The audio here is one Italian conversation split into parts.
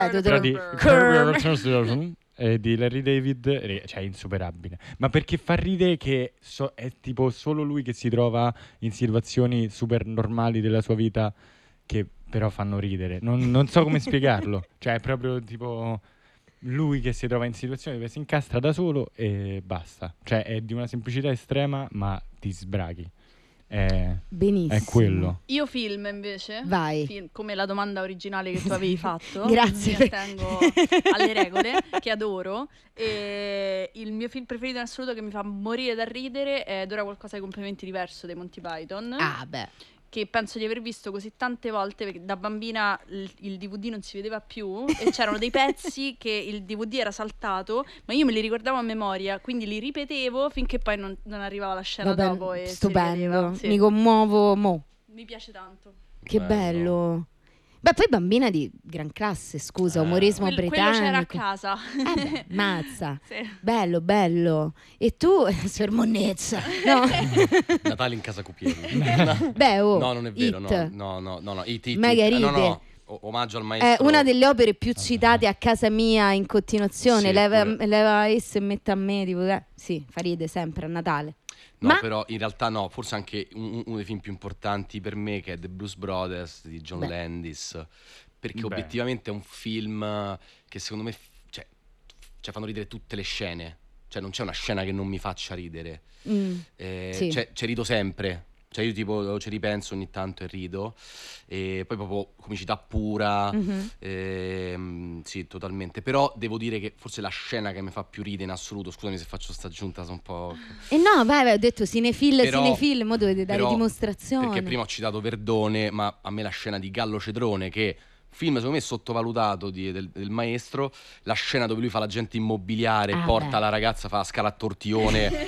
Di Larry David, cioè insuperabile, ma perché fa ridere che è tipo solo lui che si trova in situazioni super normali della sua vita che però fanno ridere, non so come spiegarlo, cioè è proprio tipo lui che si trova in situazioni dove si incastra da solo e basta, cioè è di una semplicità estrema ma ti sbraghi. Benissimo. È quello. Io film invece. Vai. Come la domanda originale che tu avevi fatto. Grazie. Mi attengo alle regole, che adoro. E il mio film preferito in assoluto che mi fa morire da ridere è Ed ora qualcosa di completamente diverso dei Monty Python. Ah, beh. Che penso di aver visto così tante volte, perché da bambina il DVD non si vedeva più e c'erano dei pezzi che il DVD era saltato, ma io me li ricordavo a memoria, quindi li ripetevo finché poi non arrivava la scena dopo e stupendo, sì. Mi commuovo mo. Mi piace tanto. Che bello. Beh, poi bambina di gran classe, scusa, umorismo britannico. Quello c'era a casa. Beh, mazza. Sì. Bello. E tu, sermonezza. No. Natale in casa Cupieri. Beh, no, non è vero, It. no. It. Margherite. No. Omaggio al maestro. È una delle opere più citate a casa mia in continuazione. Sì, leva essa e metta a me, tipo, sì, fa ride sempre a Natale. No, però in realtà no, forse anche uno dei film più importanti per me, che è The Blues Brothers di John Landis, perché obiettivamente è un film che secondo me cioè fanno ridere tutte le scene, cioè non c'è una scena che non mi faccia ridere. Sì. Cioè rido sempre, cioè io tipo ci ripenso ogni tanto e rido, e poi proprio comicità pura, sì, totalmente. Però devo dire che forse la scena che mi fa più ridere in assoluto, scusami se faccio sta aggiunta, sono un po'... no, vai, ho detto cinefil, mo dovete dare dimostrazione. Perché prima ho citato Verdone, ma a me la scena di Gallo Cedrone, che film secondo me sottovalutato del maestro, la scena dove lui fa l'agente immobiliare, porta la ragazza, fa la scala a tortione,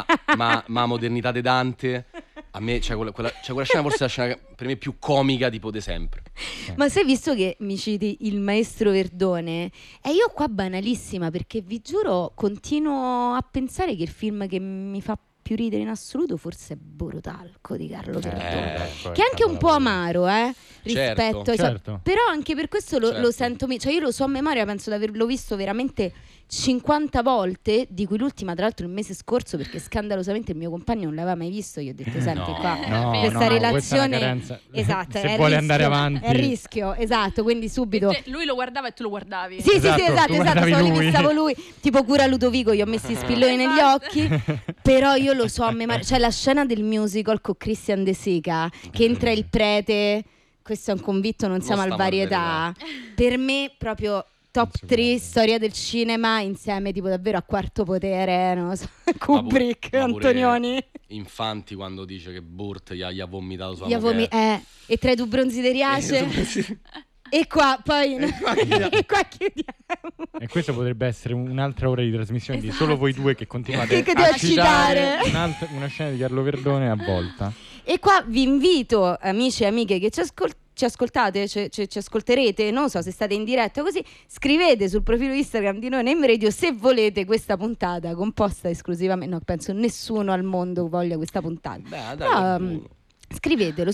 ma modernità de Dante. A me quella scena forse è la scena per me più comica tipo de sempre. Ma sai, visto che mi citi il maestro Verdone, e io qua banalissima, perché vi giuro continuo a pensare che il film che mi fa più ridere in assoluto forse è Borotalco di Carlo Verdone, che è anche un po' amaro rispetto certo. Però anche per questo lo sento, cioè io lo so a memoria, penso di averlo visto veramente 50 volte, di cui l'ultima tra l'altro il mese scorso, perché scandalosamente il mio compagno non l'aveva mai visto. Io ho detto senti questa relazione esatto, se vuole andare avanti è rischio, esatto, quindi subito lui lo guardava e tu lo guardavi. sì esatto, stavo lui tipo cura Ludovico, gli ho messo i spilloni negli occhi. Però io lo so a memoria, cioè la scena del musical con Christian De Sica che entra il prete, questo è un convitto, non siamo al varietà, per me proprio top 3 storia del cinema, insieme tipo davvero a Quarto Potere, non lo so, Kubrick, Antonioni. Infanti quando dice che Burt gli ha vomitato sua e tra i due bronzi di Riace. E qua poi e qua chiudiamo. E questo potrebbe essere un'altra ora di trasmissione di solo voi due che continuate a citare una scena di Carlo Verdone a volta. E qua vi invito, amici e amiche che ci ascoltate, ci ascolterete, non so se state in diretta o così, scrivete sul profilo Instagram di Noi Name Radio se volete questa puntata composta esclusivamente, no, penso nessuno al mondo voglia questa puntata. Scrivetelo,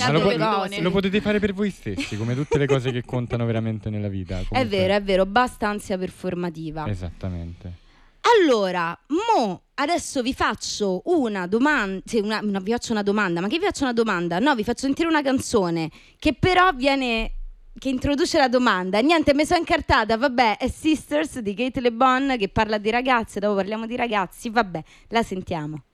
lo potete fare per voi stessi, come tutte le cose che contano veramente nella vita. Comunque. È vero, basta ansia performativa. Esattamente. Allora, adesso vi faccio una domanda, vi faccio una domanda, ma che vi faccio una domanda? No, vi faccio sentire una canzone che però che introduce la domanda. Niente, mi sono incartata, vabbè, è Sisters di Kate Le Bon che parla di ragazze, dopo parliamo di ragazzi, vabbè, la sentiamo.